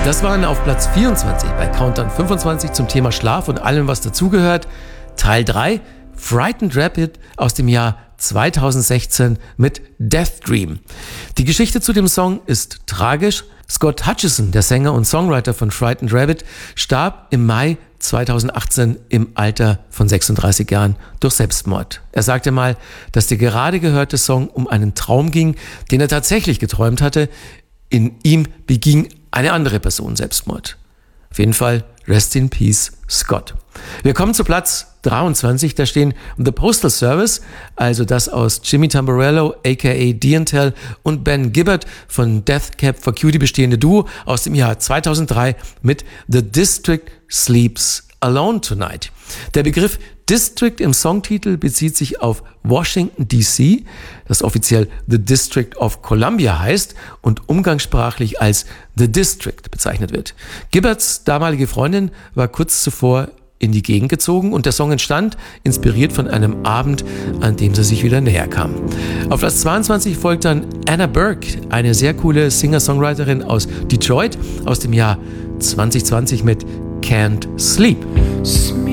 Das waren auf Platz 24 bei Countdown 25 zum Thema Schlaf und allem, was dazugehört. Teil 3, Frightened Rabbit aus dem Jahr 2016 mit Death Dream. Die Geschichte zu dem Song ist tragisch. Scott Hutchison, der Sänger und Songwriter von Frightened Rabbit, starb im Mai 2018 im Alter von 36 Jahren durch Selbstmord. Er sagte mal, dass der gerade gehörte Song um einen Traum ging, den er tatsächlich geträumt hatte. In ihm beging eine andere Person Selbstmord. Auf jeden Fall, rest in peace, Scott. Wir kommen zu Platz 23, da stehen The Postal Service, also das aus Jimmy Tamborello, aka Diantel und Ben Gibbard von Death Cab for Cutie bestehende Duo aus dem Jahr 2003 mit The District Sleeps Alone Tonight. Der Begriff District im Songtitel bezieht sich auf Washington D.C., das offiziell The District of Columbia heißt und umgangssprachlich als The District bezeichnet wird. Gibbards damalige Freundin war kurz zuvor in die Gegend gezogen und der Song entstand, inspiriert von einem Abend, an dem sie sich wieder näher kamen. Auf Platz 22 folgt dann Anna Burke, eine sehr coole Singer-Songwriterin aus Detroit aus dem Jahr 2020 mit Can't Sleep.